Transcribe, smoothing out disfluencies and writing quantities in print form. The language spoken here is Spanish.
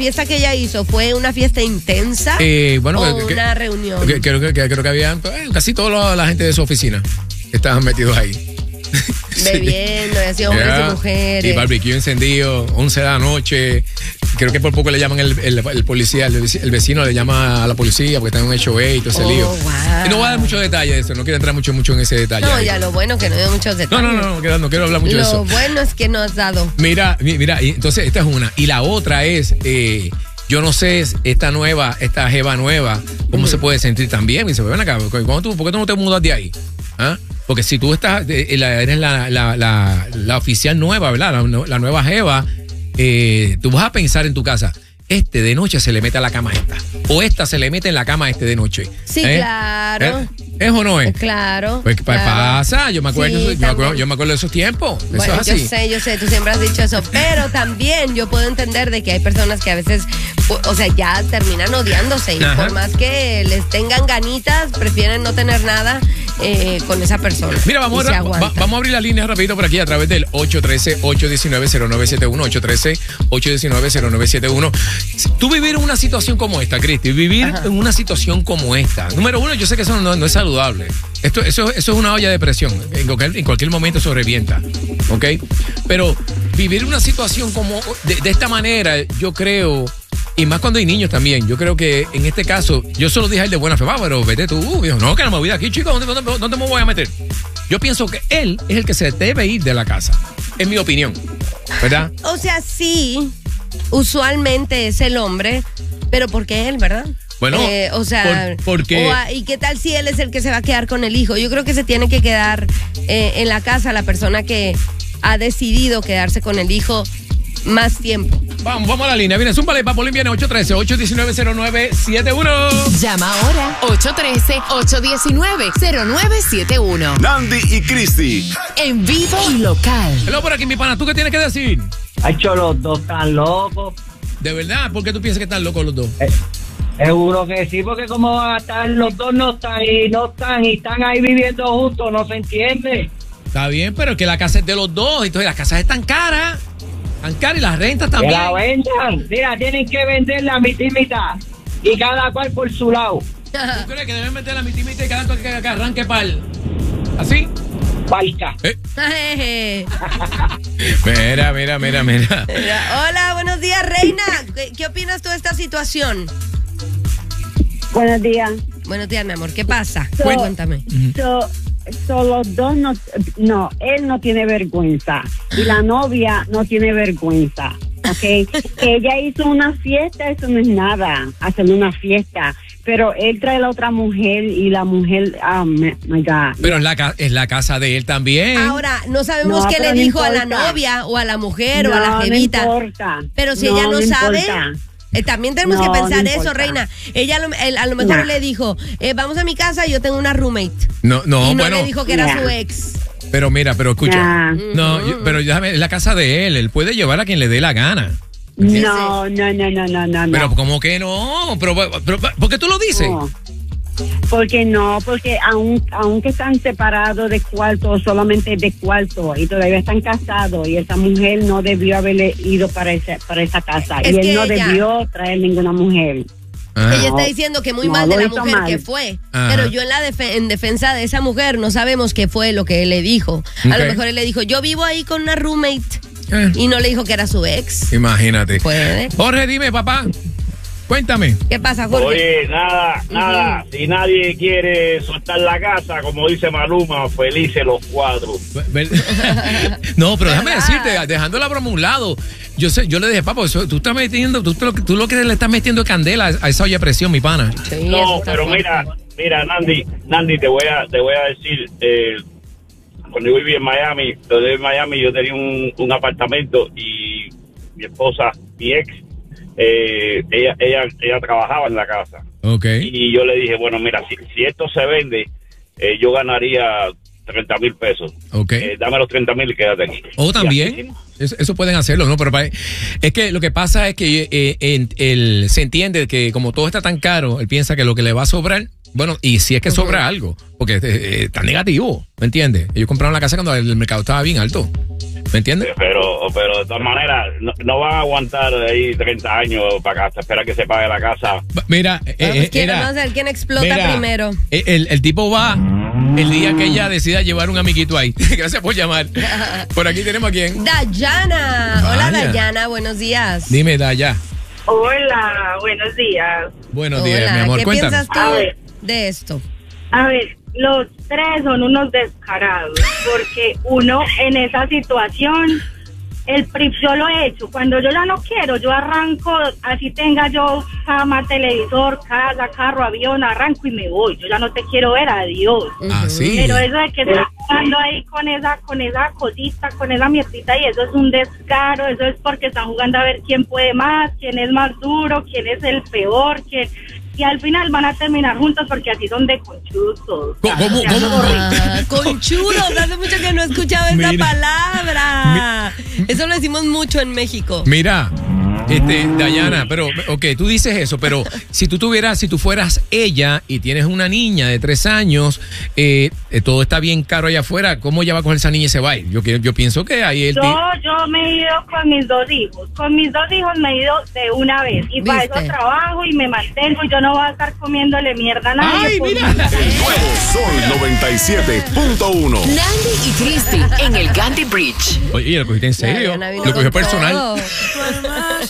fiesta que ella hizo fue una fiesta intensa o una reunión. Creo que había casi toda la gente de su oficina estaban metidos ahí. Bebiendo, y así hombres y mujeres. Y barbecue encendido, 11 de la noche. Creo que por poco le llaman el policía, el vecino le llama a la policía porque está en un HOA y todo ese lío. Wow. Y no voy a dar muchos detalles de eso, no quiero entrar mucho en ese detalle. No, ya lo bueno que no hay muchos detalles. No quiero hablar mucho de eso. Lo bueno es que no has dado. Mira, y entonces esta es una. Y la otra es, yo no sé, esta jeva nueva, ¿cómo se puede sentir también? Y dice, ven acá, ¿por qué tú no te mudas de ahí? ¿Ah? Porque si tú eres la oficial nueva, ¿verdad? La nueva jeva, tú vas a pensar en tu casa, de noche se le mete a la cama esta, o esta se le mete en la cama de noche. Sí, claro. ¿Es o no es? Claro. Pues claro. Pasa, yo me acuerdo de esos tiempos. Bueno, eso es así. yo sé, tú siempre has dicho eso, pero también yo puedo entender de que hay personas que a veces, o sea, ya terminan odiándose y por más que les tengan ganitas, prefieren no tener nada con esa persona. Mira, vamos a abrir la línea rapidito por aquí a través del 813-819-0971, 813-819-0971. Tú vivir en una situación como esta, Cristi, en una situación como esta. Número uno, yo sé que eso no es saludable. Eso es una olla de presión. En cualquier momento eso revienta. ¿Ok? Pero vivir una situación como de esta manera, yo creo, y más cuando hay niños también, yo creo que en este caso, yo solo dije a él de buena fe, pero vete tú. Dijo, no, que no me voy de aquí, chicos, ¿dónde me voy a meter? Yo pienso que él es el que se debe ir de la casa. Es mi opinión. ¿Verdad? O sea, sí, usualmente es el hombre, pero ¿por qué él, verdad? Bueno, o sea, porque ¿y qué tal si él es el que se va a quedar con el hijo? Yo creo que se tiene que quedar en la casa la persona que ha decidido quedarse con el hijo más tiempo. Vamos a la línea. Viene, zúmbale, Papolín viene 813-819-0971. Llama ahora 813-819-0971. Nandy y Cristi. En vivo y local. Hello, por aquí, mi pana. ¿Tú qué tienes que decir? Ay, los dos están locos. ¿De verdad? ¿Por qué tú piensas que están locos los dos? Seguro que sí, porque como van a estar, los dos no están y están ahí viviendo juntos, no se entiende. Está bien, pero es que la casa es de los dos, entonces las casas están caras. Tan caras y las rentas también. Que la vendan. Mira, tienen que venderla a mitad y mitad. Y cada cual por su lado. ¿Tú crees que deben meter la mitad y mitad y cada cual que arranque ¿así? Palca. Mira. Hola, buenos días, Reina. ¿Qué opinas tú de esta situación? Buenos días. Buenos días, mi amor. ¿Qué pasa? Cuéntame. Los dos no, él no tiene vergüenza y la novia no tiene vergüenza, ¿ok? Que ella hizo una fiesta, eso no es nada, hacer una fiesta, pero él trae a la otra mujer y la mujer, oh my God. Pero es la casa de él también. Ahora, no sabemos qué le dijo a la novia o a la mujer o a la jevita. No importa. Pero si ella no sabe... Importa. También tenemos que pensar eso, Reina. Ella a lo mejor le dijo, vamos a mi casa, yo tengo una roommate. No, y no le dijo que era su ex. Pero escucha. Pero es la casa de él. Él puede llevar a quien le dé la gana. No. Pero ¿cómo que no? Pero ¿por qué tú lo dices? No. Porque aunque están separados de cuarto, solamente de cuarto, y todavía están casados, y esa mujer no debió haberle ido para esa casa, y él no debió traer ninguna mujer. Ella está diciendo que muy mal de la mujer que fue. Pero yo en defensa de esa mujer no sabemos qué fue lo que él le dijo. A lo mejor él le dijo, yo vivo ahí con una roommate. Y no le dijo que era su ex. Imagínate. Puede. Jorge, dime, papá. Cuéntame. ¿Qué pasa, Jorge? Oye, nada. Si nadie quiere soltar la casa, como dice Maluma, felices los cuatro. No, pero déjame decirte, dejando la broma a un lado, yo le dije, papá, tú estás metiendo, tú lo que le estás metiendo a esa olla de presión, mi pana. Sí, no, pero mira, Nandy, te voy a decir, cuando yo vivía en Miami, yo tenía un apartamento y mi esposa, mi ex, ella trabajaba en la casa. Okay. Y yo le dije, bueno, mira, si esto se vende, yo ganaría 30,000 pesos. Okay. Dame los 30,000 y quédate aquí. También, eso pueden hacerlo, ¿no? Pero es que lo que pasa es que él se entiende que como todo está tan caro, él piensa que lo que le va a sobrar Bueno, y si es que sobra algo, porque está negativo, ¿me entiendes? Ellos compraron la casa cuando el mercado estaba bien alto, ¿me entiendes? Pero de todas maneras, no van a aguantar ahí 30 años para acá, espera que se pague la casa. Mira, vamos a ver quién explota primero. El tipo va el día que ella decida llevar un amiguito ahí. Gracias por llamar. Por aquí tenemos a quién. Dayana. Hola, Dayana, buenos días. Dime, Daya. Hola, buenos días. Buenos días, mi amor. ¿Qué Cuéntanos. piensas tú de esto? A ver, los tres son unos descarados, porque uno en esa situación, yo lo he hecho, cuando yo ya no quiero, yo arranco, así tenga yo cama, televisor, casa, carro, avión, arranco y me voy, yo ya no te quiero ver, adiós. Sí. Pero eso de que estás jugando ahí con esa cosita, con esa mierdita, y eso es un descaro, eso es porque están jugando a ver quién puede más, quién es más duro, quién es el peor, y al final van a terminar juntos porque así son de conchudos todos. ¿Cómo? Conchudos, hace mucho que no he escuchado esa palabra. Eso lo decimos mucho en México. Mira, Dayana, pero, ok, tú dices eso, pero si tú fueras ella y tienes una niña de 3 años, todo está bien caro allá afuera, ¿cómo ella va a coger esa niña y se va a ir? Yo pienso que ahí yo me he ido con mis 2 hijos. Con mis 2 hijos me he ido de una vez. Y para eso trabajo y me mantengo y yo no voy a estar comiéndole mierda a nadie. ¡Ay, mira! El nuevo Sol 97.1. Nandy y Cristi en el Gandhi Bridge. Oye, ¿lo cogiste en serio? Lo cogió personal.